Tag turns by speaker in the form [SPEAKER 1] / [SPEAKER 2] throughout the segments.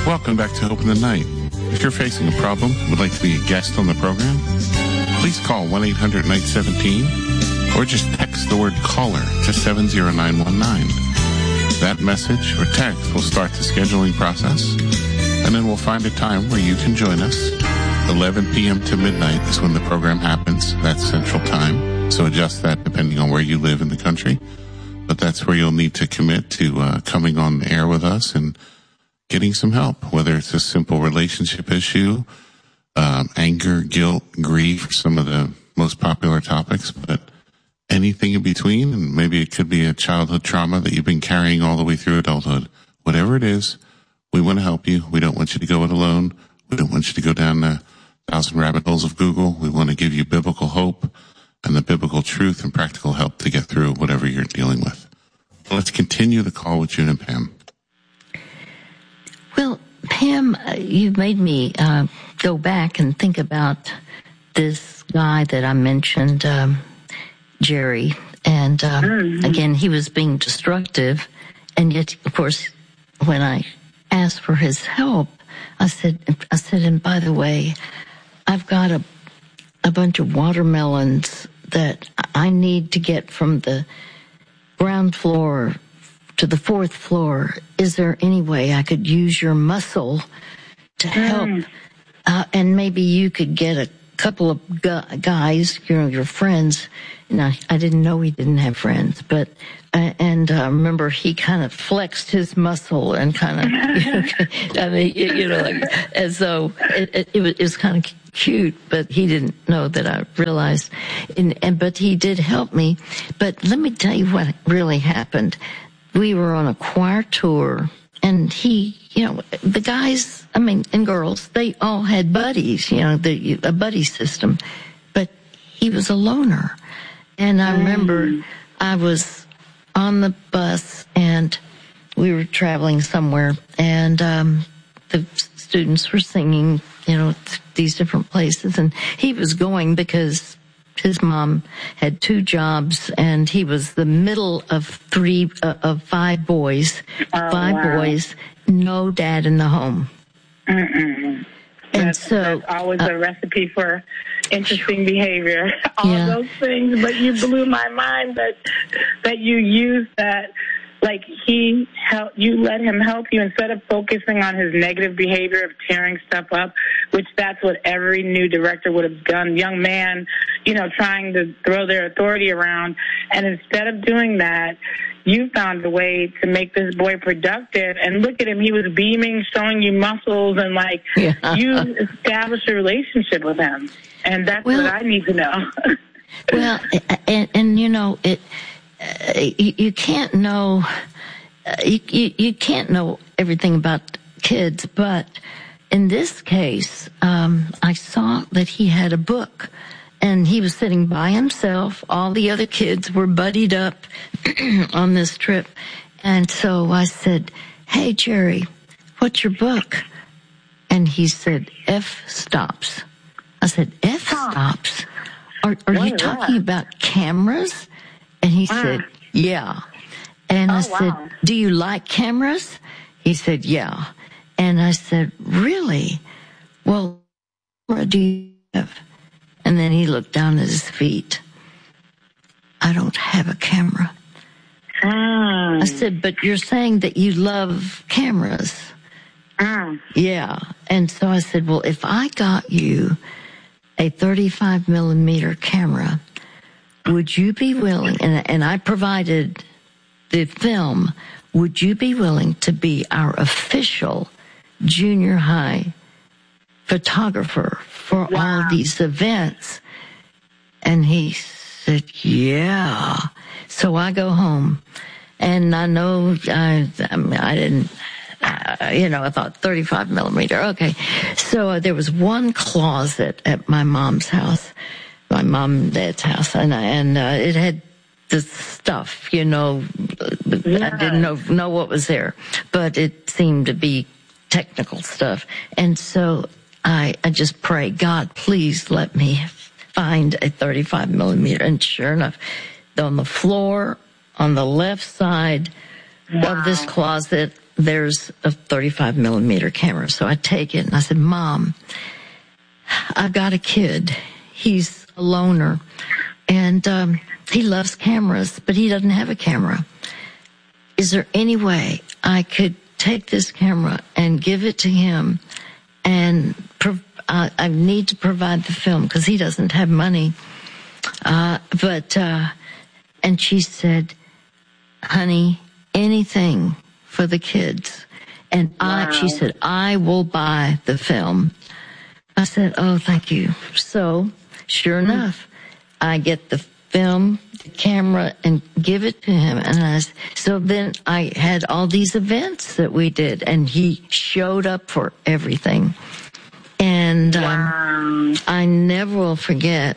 [SPEAKER 1] Welcome back to Hope in the Night. If you're facing a problem and would like to be a guest on the program, please call 1-800-NIGHT-17 or just text the word caller to 70919. That message or text will start the scheduling process, and then we'll find a time where you can join us. 11 p.m. to midnight is when the program happens. That's Central Time, so adjust that depending on where you live in the country. But that's where you'll need to commit to coming on the air with us and getting some help, whether it's a simple relationship issue, anger, guilt, grief, some of the most popular topics, but anything in between. And maybe it could be a childhood trauma that you've been carrying all the way through adulthood. Whatever it is, we want to help you. We don't want you to go it alone. We don't want you to go down the 1,000 rabbit holes of Google. We want to give you biblical hope and the biblical truth and practical help to get through whatever you're dealing with. Let's continue the call with June and Pam.
[SPEAKER 2] Well, Pam, you've made me go back and think about this guy that I mentioned, Jerry. And again, he was being destructive. And yet, of course, when I asked for his help, I said, and by the way, I've got a bunch of watermelons that I need to get from the ground floor to the 4th floor. Is there any way I could use your muscle to help? And maybe you could get a couple of guys, your friends. Now, I didn't know he didn't have friends, but, remember he kind of flexed his muscle and kind of, like, as though it was kind of cute, but he didn't know that I realized. But he did help me. But let me tell you what really happened. We were on a choir tour, and he, the guys, and girls, they all had buddies, a buddy system, but he was a loner. And I remember I was on the bus, and we were traveling somewhere, and the students were singing, these different places, and he was going because his mom had 2 jobs, and he was the middle of 5 boys. Boys, no dad in the home.
[SPEAKER 3] And that's always a recipe for interesting behavior. All those things, but you blew my mind that you used that. Like you let him help you instead of focusing on his negative behavior of tearing stuff up, which that's what every new director would have done. Young man, trying to throw their authority around. And instead of doing that, you found a way to make this boy productive. And look at him. He was beaming, showing you muscles, and you established a relationship with him. And that's what I need to know.
[SPEAKER 2] You can't know, you can't know everything about kids, but in this case, I saw that he had a book, and he was sitting by himself. All the other kids were buddied up on this trip. And so I said, "Hey, Jerry, what's your book?" And he said, "F stops." I said, "F stops? Are you talking about cameras?" And he said, "Yeah." And I said, "Do you like cameras?" He said, "Yeah." And I said, "Really? Well, what do you have?" And then he looked down at his feet. "I don't have a camera." I said, "But you're saying that you love cameras." "Yeah." And so I said, "Well, if I got you a 35 millimeter camera, would you be willing," and I provided the film, "would you be willing to be our official junior high photographer for all these events?" And he said, "Yeah." So I go home, and I know I didn't, I thought 35 millimeter. Okay. So there was one closet at my mom's house, my mom and dad's house, and it had the stuff, I didn't know what was there, but it seemed to be technical stuff. And so I just prayed, "God, please let me find a 35 millimeter. And sure enough, on the floor on the left side of this closet, there's a 35 millimeter camera. So I take it and I said, Mom, I've got a kid. He's a loner and he loves cameras, but he doesn't have a camera. Is there any way I could take this camera and give it to him, and I need to provide the film because he doesn't have money. And she said, honey, anything for the kids. And she said, I will buy the film. I said, oh, thank you. So sure enough, I get the film, the camera, and give it to him. And so then I had all these events that we did, and he showed up for everything. And I never will forget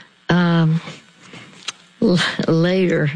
[SPEAKER 2] later.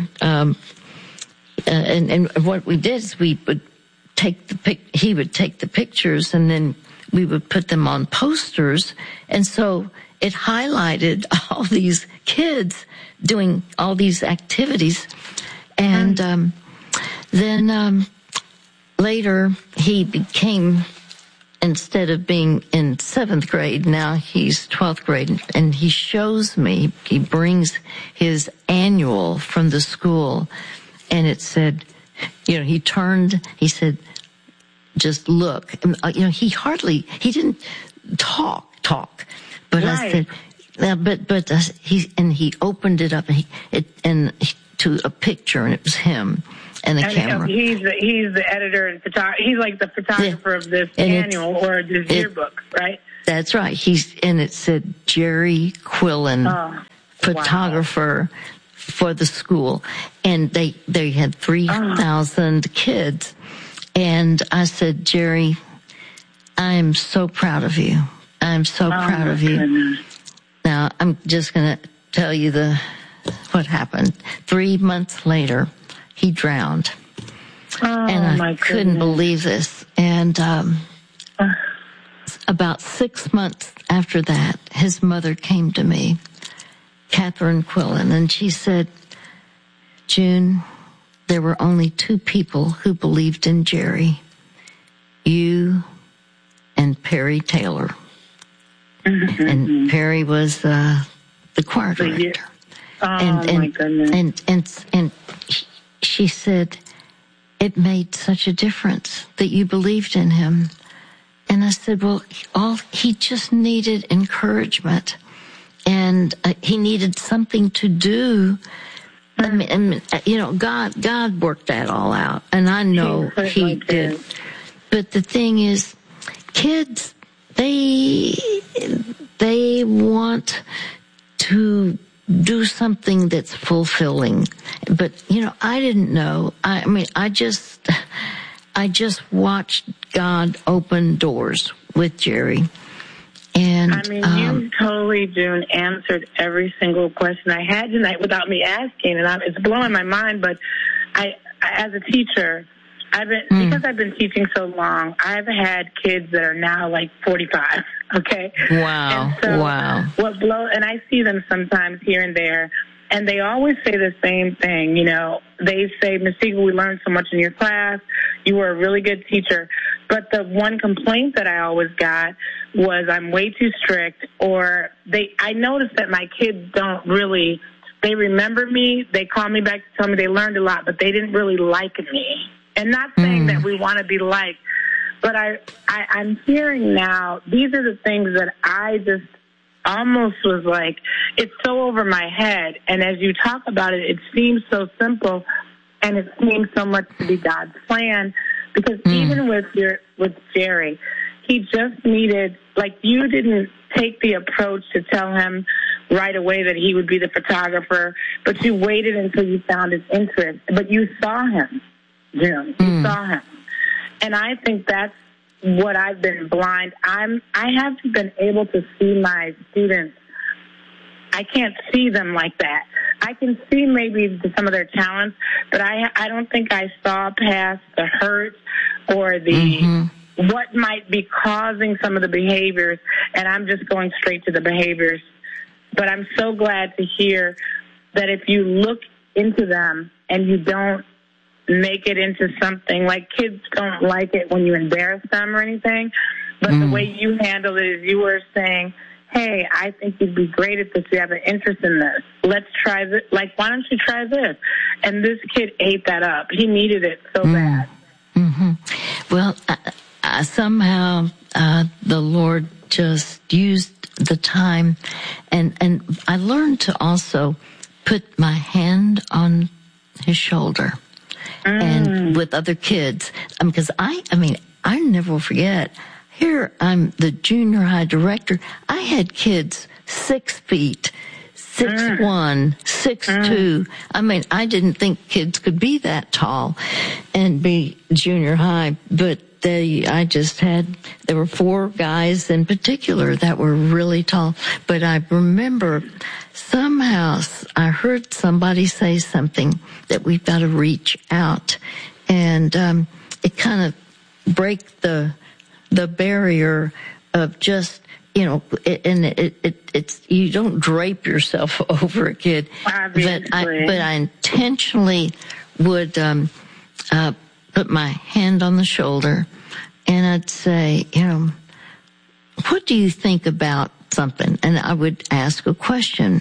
[SPEAKER 2] And what we did is we would he would take the pictures, and then we would put them on posters. And so it highlighted all these kids doing all these activities. And then later he became, instead of being in 7th grade, now he's 12th grade. And he shows me, he brings his annual from the school. And it said, he said, just look. He didn't talk. But right. I said, he opened it up to a picture, and it was him and the camera.
[SPEAKER 3] He's the editor and photographer. He's like the photographer of this annual or this yearbook, right?
[SPEAKER 2] That's right. And it said Jerry Quillen, photographer for the school, and they had 3,000 kids. And I said, Jerry, I am so proud of you. I'm so proud of you. Goodness. Now, I'm just going to tell you what happened. 3 months later, he drowned. And I couldn't believe this. And about 6 months after that, his mother came to me, Catherine Quillen, and she said, June, there were only 2 people who believed in Jerry, you and Perry Taylor. Mm-hmm. And Perry was the choir director.
[SPEAKER 3] My goodness.
[SPEAKER 2] And she said, it made such a difference that you believed in him. And I said, well, he just needed encouragement, and he needed something to do. God worked that all out, and I know he did. But the thing is, kids, they want to do something that's fulfilling. But, I didn't know. I just watched God open doors with Jerry. And
[SPEAKER 3] you totally, June, answered every single question I had tonight without me asking, and it's blowing my mind. But I as a teacher, because I've been teaching so long, I've had kids that are now like 45. Okay.
[SPEAKER 2] Wow.
[SPEAKER 3] And so and I see them sometimes here and there, and they always say the same thing. They say, Ms. Siegel, we learned so much in your class. You were a really good teacher. But the one complaint that I always got was I'm way too strict, or I noticed that my kids don't really, they remember me, they call me back to tell me they learned a lot, but they didn't really like me. And not saying that we want to be liked, but I'm hearing now, these are the things that I just almost was like, it's so over my head. And as you talk about it, it seems so simple, and it seems so much to be God's plan. Because even with Jerry, he just needed, like, you didn't take the approach to tell him right away that he would be the photographer, but you waited until you found his interest. But you saw him, Jim. You saw him. And I think that's what I've been blind. I haven't been able to see my students. I can't see them like that. I can see maybe some of their talents, but I don't think I saw past the hurt or the what might be causing some of the behaviors, and I'm just going straight to the behaviors. But I'm so glad to hear that if you look into them and you don't make it into something. Like, kids don't like it when you embarrass them or anything, but the way you handle it is you were saying, hey, I think you'd be great at this. You have an interest in this. Let's try this. Like, why don't you try this? And this kid ate that up. He needed it so bad.
[SPEAKER 2] Mm-hmm. Well, somehow the Lord just used the time, and I learned to also put my hand on his shoulder and with other kids, because I never will forget. Here I'm the junior high director. I had kids 6 feet, 6'1", 6'2". I didn't think kids could be that tall and be junior high, but there were 4 guys in particular that were really tall. But I remember somehow I heard somebody say something that we've got to reach out, and it kind of break the barrier of just, it's you don't drape yourself over a kid. But I intentionally would put my hand on the shoulder, and I'd say, what do you think about something? And I would ask a question.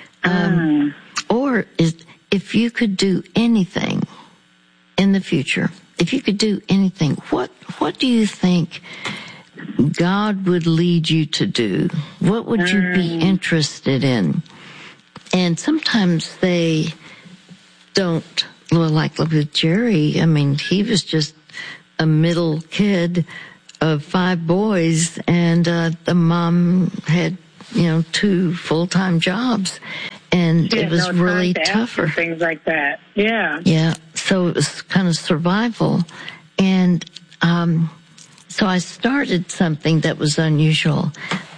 [SPEAKER 2] Or if you could do anything in the future, if you could do anything, what do you think God would lead you to do? What would you be interested in? And sometimes they don't. Well, like with Jerry, he was just a middle kid of 5 boys, and the mom had, 2 full-time jobs, and it was really tougher.
[SPEAKER 3] Things like that, yeah.
[SPEAKER 2] Yeah, so it was kind of survival, and so I started something that was unusual.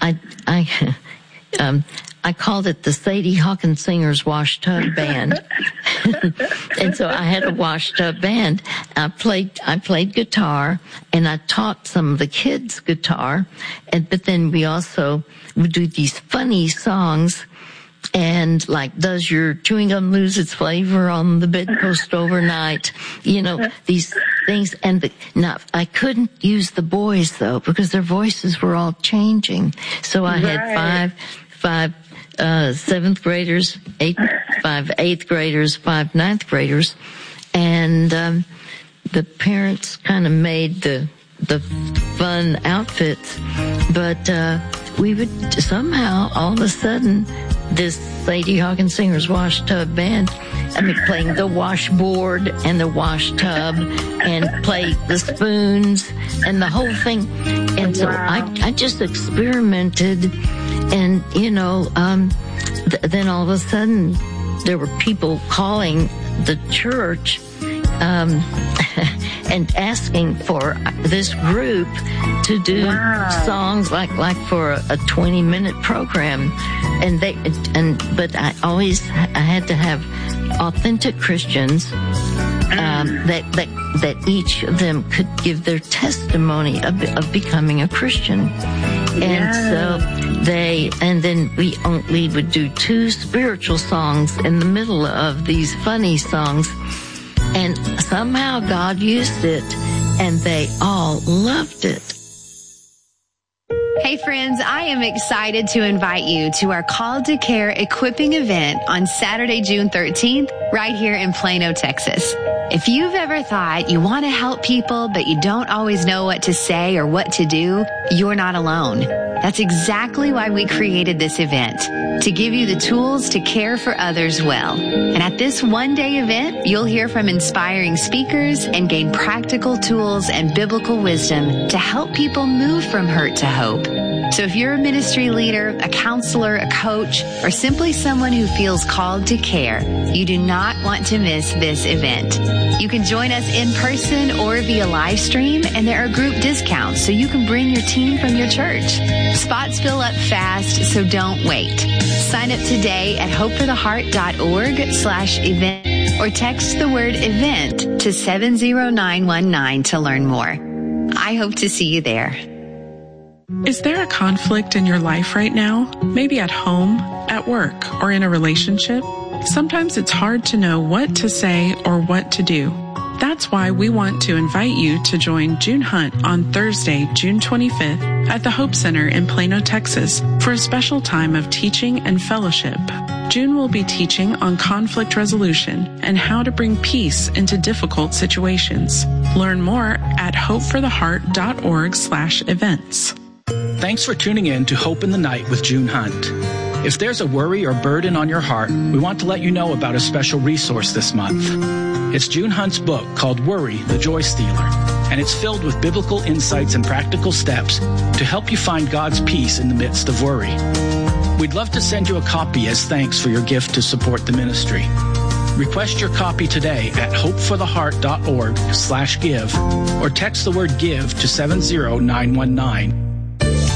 [SPEAKER 2] I called it the Sadie Hawkins Singers Wash Tub Band. And so I had a wash tub band. I played guitar, and I taught some of the kids guitar, but then we also would do these funny songs, and like, does your chewing gum lose its flavor on the bedpost overnight? These things. And I couldn't use the boys though, because their voices were all changing. So I had five 7th graders, 5 8th graders, 5 9th graders, and the parents kind of made the fun outfits, but we would somehow, all of a sudden, this Sadie Hawkins Singers Wash Tub Band, playing the washboard and the wash tub, and play the spoons and the whole thing. And so I just experimented, and then all of a sudden there were people calling the church and asking for this group to do songs like for a 20-minute program, but I had to have authentic Christians that each of them could give their testimony of becoming a Christian. And so then we would do 2 spiritual songs in the middle of these funny songs, and somehow God used it, and they all loved it.
[SPEAKER 4] Hey friends, I am excited to invite you to our Called to Care equipping event on Saturday, June 13th, right here in Plano, Texas. If you've ever thought you want to help people, but you don't always know what to say or what to do, you're not alone. That's exactly why we created this event, to give you the tools to care for others well. And at this one-day event, you'll hear from inspiring speakers and gain practical tools and biblical wisdom to help people move from hurt to hope. So if you're a ministry leader, a counselor, a coach, or simply someone who feels called to care, you do not want to miss this event. You can join us in person or via live stream, and there are group discounts so you can bring your team from your church. Spots fill up fast, so don't wait. Sign up today at hopefortheheart.org/event or text the word event to 70919 to learn more. I hope to see you there.
[SPEAKER 5] Is there a conflict in your life right now? Maybe at home, at work, or in a relationship? Sometimes it's hard to know what to say or what to do. That's why we want to invite you to join June Hunt on Thursday, June 25th at the Hope Center in Plano, Texas for a special time of teaching and fellowship. June will be teaching on conflict resolution and how to bring peace into difficult situations. Learn more at hopefortheheart.org/events.
[SPEAKER 6] Thanks for tuning in to Hope in the Night with June Hunt. If there's a worry or burden on your heart, we want to let you know about a special resource this month. It's June Hunt's book called Worry, the Joy Stealer, and it's filled with biblical insights and practical steps to help you find God's peace in the midst of worry. We'd love to send you a copy as thanks for your gift to support the ministry. Request your copy today at hopefortheheart.org/give or text the word give to 70919